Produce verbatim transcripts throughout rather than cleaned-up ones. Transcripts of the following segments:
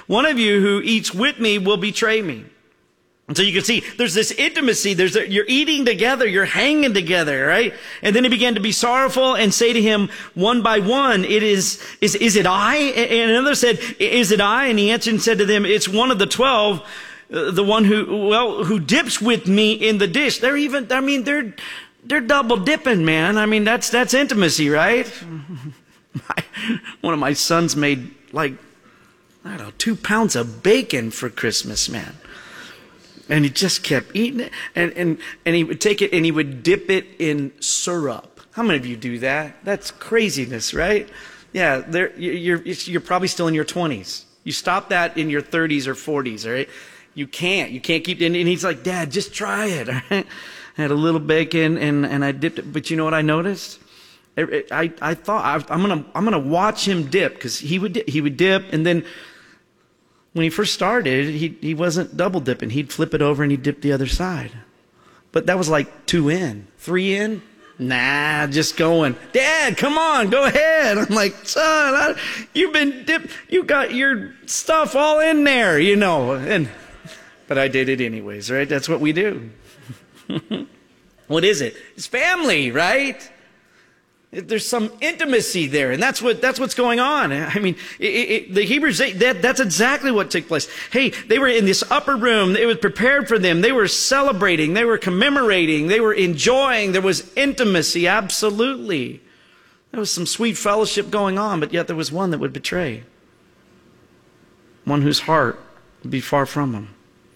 One of you who eats with me will betray me. And so you can see there's this intimacy. There's a, you're eating together. You're hanging together, right? And then he began to be sorrowful and say to him one by one, it is, is, is it I? And another said, is it I? And he answered and said to them, it's one of the twelve, uh, the one who, well, who dips with me in the dish. They're even, I mean, they're, they're double dipping, man. I mean, that's, that's intimacy, right? my, one of my sons made like, I don't know, two pounds of bacon for Christmas, man. And he just kept eating it. And, and, and he would take it and he would dip it in syrup. How many of you do that? That's craziness, right? Yeah, there, you're, you're probably still in your twenties. You stop that in your thirties or forties, all right? You can't. You can't keep it. And he's like, Dad, just try it, all right? I had a little bacon and, and I dipped it. But you know what I noticed? I, I, I thought, I'm going to I'm gonna watch him dip because he would, he would dip and then when he first started, he, he wasn't double dipping. He'd flip it over and he'd dip the other side. But that was like two in. Three in? Nah, just going. Dad, come on, go ahead. I'm like, son, I, you've been dipped. You got your stuff all in there, you know. And But I did it anyways, right? That's what we do. What is it? It's family, right? There's some intimacy there, and that's what that's what's going on. I mean, it, it, the Hebrews, they, that, that's exactly what took place. Hey, they were in this upper room. It was prepared for them. They were celebrating. They were commemorating. They were enjoying. There was intimacy, absolutely. There was some sweet fellowship going on, but yet there was one that would betray. One whose heart would be far from him.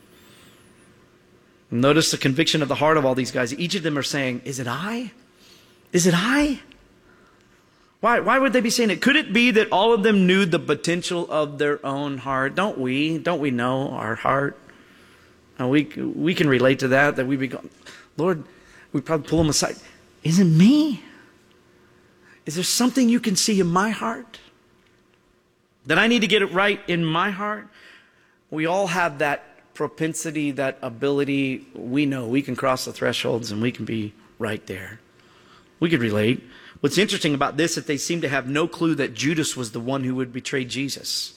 Notice the conviction of the heart of all these guys. Each of them are saying, is it I? Is it I? Why, why would they be saying it? Could it be that all of them knew the potential of their own heart? Don't we? Don't we know our heart? And we, we can relate to that, that we be going, Lord, we probably pull them aside. Is it me? Is there something you can see in my heart? That I need to get it right in my heart? We all have that propensity, that ability. We know we can cross the thresholds and we can be right there. We could relate. What's interesting about this is that they seem to have no clue that Judas was the one who would betray Jesus.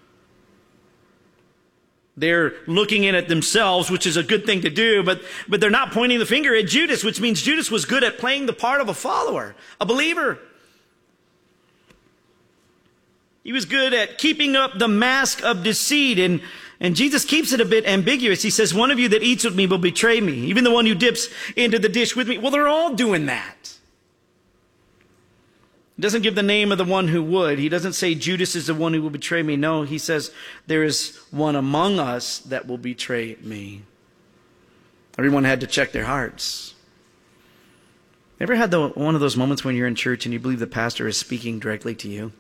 They're looking in at themselves, which is a good thing to do, but, but they're not pointing the finger at Judas, which means Judas was good at playing the part of a follower, a believer. He was good at keeping up the mask of deceit, and, and Jesus keeps it a bit ambiguous. He says, one of you that eats with me will betray me, even the one who dips into the dish with me. Well, they're all doing that. He doesn't give the name of the one who would. He doesn't say Judas is the one who will betray me. No, he says there is one among us that will betray me. Everyone had to check their hearts. Ever had the, one of those moments when you're in church and you believe the pastor is speaking directly to you?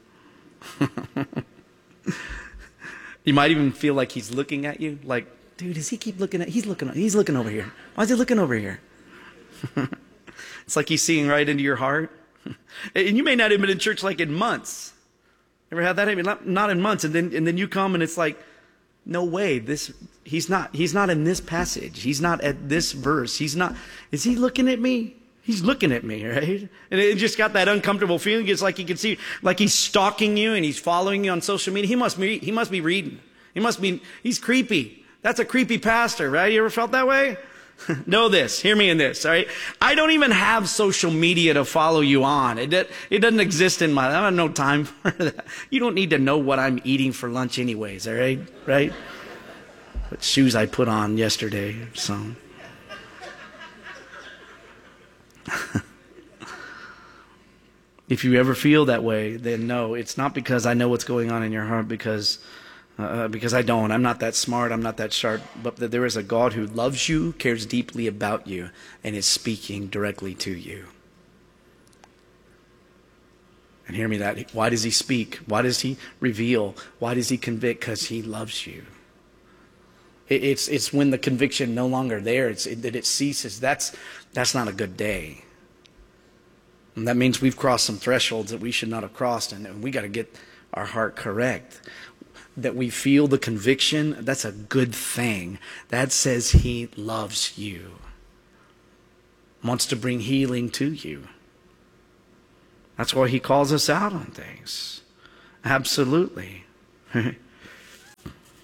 You might even feel like he's looking at you. Like, dude, does he keep looking at, he's looking, he's looking over here. Why is he looking over here? It's like he's seeing right into your heart. And you may not have been in church like in months. Ever had that? I mean, not, not in months. And then, and then you come and it's like, no way. This, he's not, he's not in this passage. He's not at this verse. He's not, is he looking at me? He's looking at me, right? And it just got that uncomfortable feeling. It's like he can see, like he's stalking you and he's following you on social media. He must be, he must be reading. He must be, he's creepy. That's a creepy pastor, right? You ever felt that way? Know this. Hear me in this, all right? I don't even have social media to follow you on. It, it doesn't exist in my, I have no time for that. You don't need to know what I'm eating for lunch anyways, all right? Right? What shoes I put on yesterday, so. If you ever feel that way, then no, it's not because I know what's going on in your heart, because uh, because I don't. I'm not that smart. I'm not that sharp. But that there is a God who loves you, cares deeply about you, and is speaking directly to you. And hear me that. Why does he speak? Why does he reveal? Why does he convict? Because he loves you. It, it's it's when the conviction no longer there, it's it, that it ceases. That's that's not a good day. And that means we've crossed some thresholds that we should not have crossed, and we got to get our heart correct. That we feel the conviction, that's a good thing. That says he loves you, wants to bring healing to you. That's why he calls us out on things. Absolutely.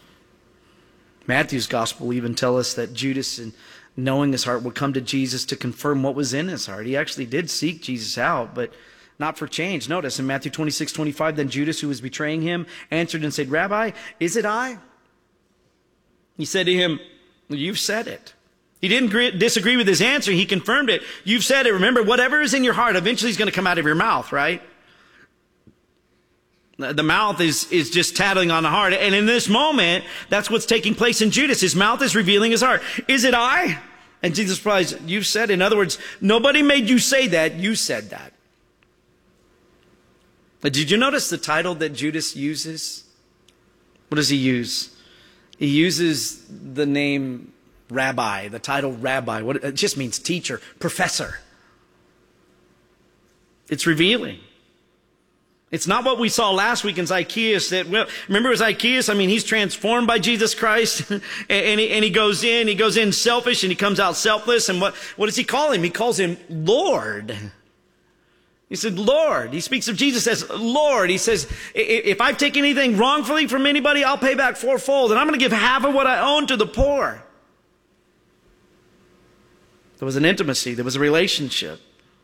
Matthew's gospel will even tell us that Judas, in knowing his heart, would come to Jesus to confirm what was in his heart. He actually did seek Jesus out, but not for change. Notice in Matthew twenty-six, twenty-five, then Judas, who was betraying him, answered and said, Rabbi, is it I? He said to him, you've said it. He didn't disagree with his answer. He confirmed it. You've said it. Remember, whatever is in your heart eventually is going to come out of your mouth, right? The mouth is, is just tattling on the heart. And in this moment, that's what's taking place in Judas. His mouth is revealing his heart. Is it I? And Jesus replies, you've said it. In other words, nobody made you say that. You said that. But did you notice the title that Judas uses? What does he use? He uses the name Rabbi, the title Rabbi. What, it just means teacher, professor. It's revealing. It's not what we saw last week in Zacchaeus. That, well, remember Zacchaeus? I mean, he's transformed by Jesus Christ, and, and, he, and he goes in, he goes in selfish, and he comes out selfless. And what, what does he call him? He calls him Lord. He said, Lord. He speaks of Jesus as Lord. He says, if I've taken anything wrongfully from anybody, I'll pay back fourfold, and I'm going to give half of what I own to the poor. There was an intimacy. There was a relationship.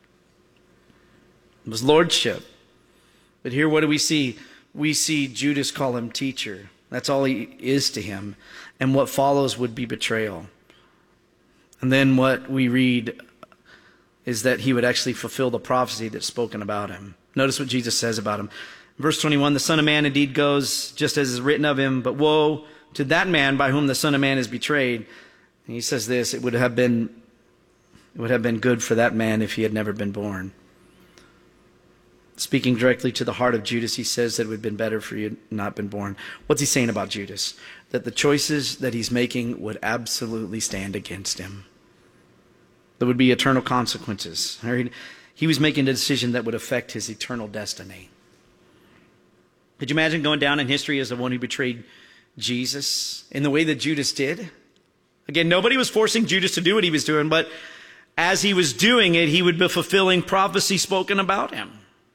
It was lordship. But here, what do we see? We see Judas call him teacher. That's all he is to him. And what follows would be betrayal. And then what we read is that he would actually fulfill the prophecy that's spoken about him. Notice what Jesus says about him. Verse twenty-one, the Son of Man indeed goes just as is written of him, but woe to that man by whom the Son of Man is betrayed. And he says this, it would have been, it would have been good for that man if he had never been born. Speaking directly to the heart of Judas, he says that it would have been better for you not been born. What's he saying about Judas? That the choices that he's making would absolutely stand against him. There would be eternal consequences. He was making a decision that would affect his eternal destiny. Could you imagine going down in history as the one who betrayed Jesus in the way that Judas did? Again, nobody was forcing Judas to do what he was doing, but as he was doing it, he would be fulfilling prophecy spoken about him.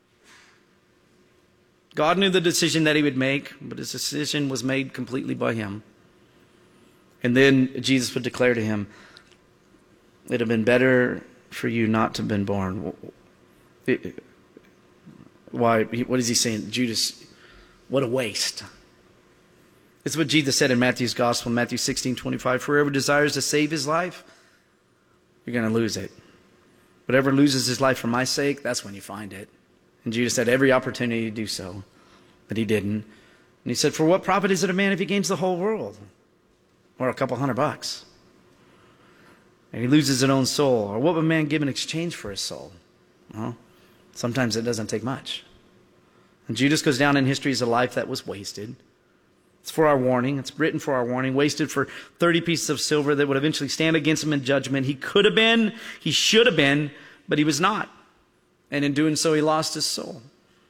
God knew the decision that he would make, but his decision was made completely by him. And then Jesus would declare to him, it would have been better for you not to have been born. It, why? What is he saying? Judas, what a waste. It's what Jesus said in Matthew's gospel, Matthew sixteen twenty-five. For whoever desires to save his life, you're going to lose it. Whatever loses his life for my sake, that's when you find it. And Judas had every opportunity to do so, but he didn't. And he said, for what profit is it a man if he gains the whole world? Or a couple hundred bucks? And he loses his own soul. Or what would a man give in exchange for his soul? Well, sometimes it doesn't take much. And Judas goes down in history as a life that was wasted. It's for our warning. It's written for our warning. Wasted for thirty pieces of silver that would eventually stand against him in judgment. He could have been, he should have been, but he was not. And in doing so, he lost his soul.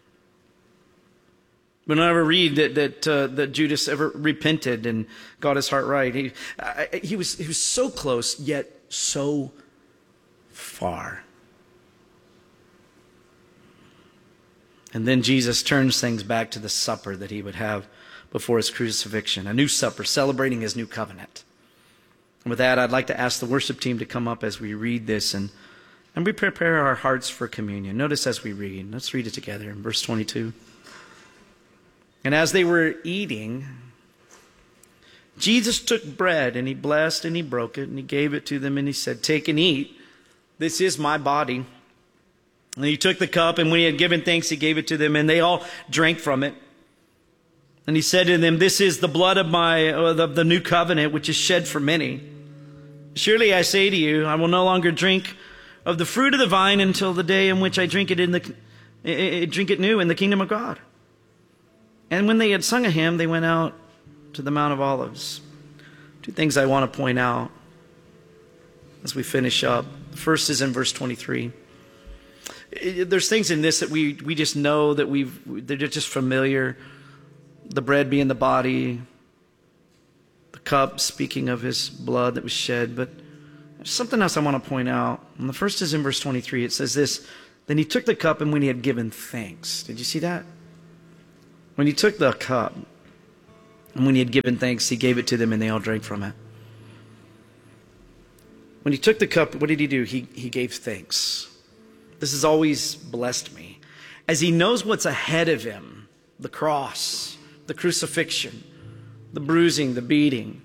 We don't ever read that that, uh, that Judas ever repented and got his heart right. He, uh, he, was, he was so close, yet so far. And then Jesus turns things back to the supper that he would have before his crucifixion. A new supper, celebrating his new covenant. And with that, I'd like to ask the worship team to come up as we read this and And we prepare our hearts for communion. Notice as we read. Let's read it together in verse twenty-two. And as they were eating, Jesus took bread and he blessed and he broke it and he gave it to them and he said, take and eat. This is my body. And he took the cup and when he had given thanks, he gave it to them and they all drank from it. And he said to them, this is the blood of my of the new covenant, which is shed for many. Surely I say to you, I will no longer drink of the fruit of the vine until the day in which I drink it in the drink it new in the kingdom of God. And when they had sung a hymn, they went out to the Mount of Olives. Two things I want to point out as we finish up. The first is in verse twenty-three. There's things in this that we we just know that we've they're just familiar. The bread being the body, the cup speaking of his blood that was shed, but there's something else I want to point out. And the first is in verse twenty-three. It says this, then he took the cup and when he had given thanks. Did you see that? When he took the cup, And when he had given thanks, he gave it to them, and they all drank from it. When he took the cup, what did he do? He, he gave thanks. This has always blessed me. As he knows what's ahead of him, the cross, the crucifixion, the bruising, the beating.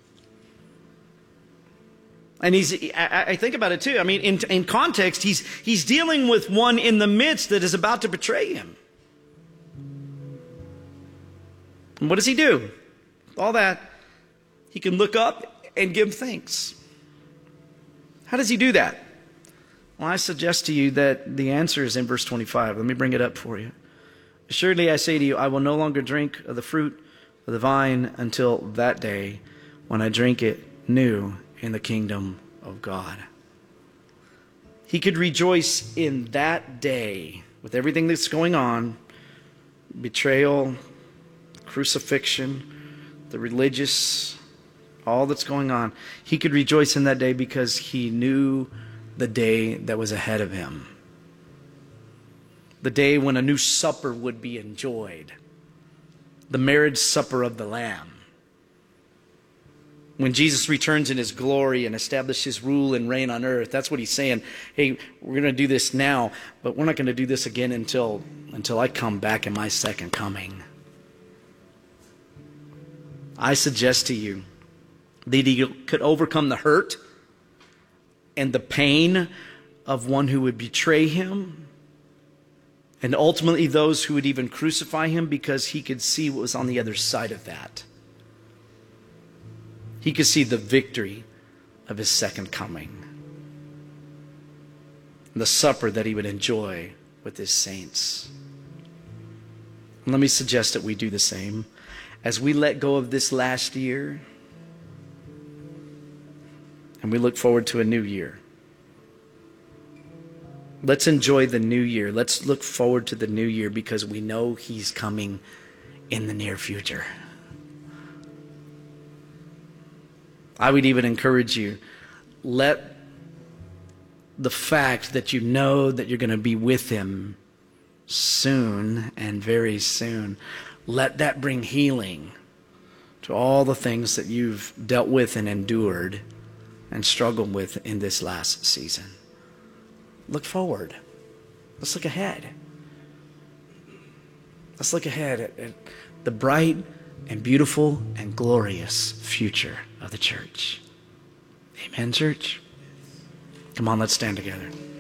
And he's, I, I think about it too. I mean, in, in context, he's, he's dealing with one in the midst that is about to betray him. And what does he do? All that, he can look up and give thanks. How does he do that? Well, I suggest to you that the answer is in verse twenty-five. Let me bring it up for you. Assuredly, I say to you, I will no longer drink of the fruit of the vine until that day when I drink it new in the kingdom of God. He could rejoice in that day with everything that's going on, betrayal, crucifixion, the religious, all that's going on. He could rejoice in that day because he knew the day that was ahead of him. The day when a new supper would be enjoyed. The marriage supper of the Lamb. When Jesus returns in his glory and establishes rule and reign on earth, that's what he's saying. Hey, we're going to do this now, but we're not going to do this again until, until I come back in my second coming. I suggest to you that he could overcome the hurt and the pain of one who would betray him, and ultimately those who would even crucify him, because he could see what was on the other side of that. He could see the victory of his second coming, the supper that he would enjoy with his saints. And let me suggest that we do the same. As we let go of this last year and we look forward to a new year, let's enjoy the new year. Let's look forward to the new year because we know he's coming in the near future. I would even encourage you, let the fact that you know that you're going to be with him soon and very soon, let that bring healing to all the things that you've dealt with and endured and struggled with in this last season. Look forward. Let's look ahead. Let's look ahead at, at the bright and beautiful and glorious future of the church. Amen, church? Come on, let's stand together.